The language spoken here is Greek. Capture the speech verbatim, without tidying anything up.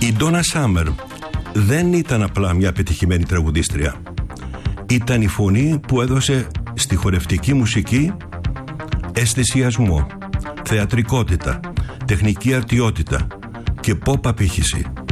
Η Ντόνα Σάμερ δεν ήταν απλά μια πετυχημένη τραγουδίστρια. Ήταν η φωνή που έδωσε στη χορευτική μουσική αισθησιασμό, θεατρικότητα, τεχνική αρτιότητα και pop απήχηση.